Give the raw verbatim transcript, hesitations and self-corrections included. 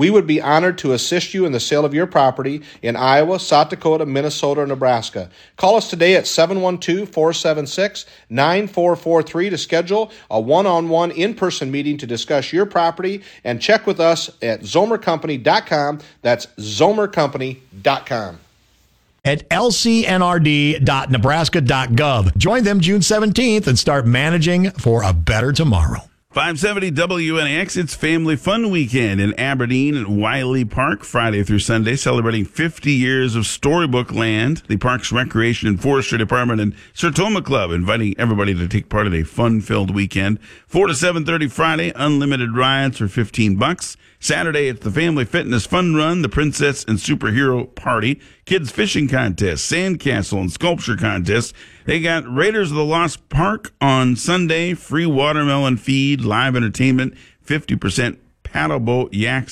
We would be honored to assist you in the sale of your property in Iowa, South Dakota, Minnesota, or Nebraska. Call us today at seven one two, four seven six, nine four four three to schedule a one-on-one in-person meeting to discuss your property, and check with us at zomer company dot com. That's zomer company dot com. At L C N R D dot nebraska dot gov. Join them June seventeenth and start managing for a better tomorrow. five seventy W N A X, it's Family Fun Weekend in Aberdeen at Wiley Park, Friday through Sunday, celebrating fifty years of Storybook Land. The park's Recreation and Forestry Department and Sertoma Club inviting everybody to take part in a fun-filled weekend. four to seven thirty Friday, unlimited rides for fifteen bucks. Saturday, it's the Family Fitness Fun Run, the Princess and Superhero Party, Kids Fishing Contest, Sandcastle and Sculpture Contest. They got Raiders of the Lost Park on Sunday, free watermelon feed, live entertainment, fifty percent paddle boat, yaks,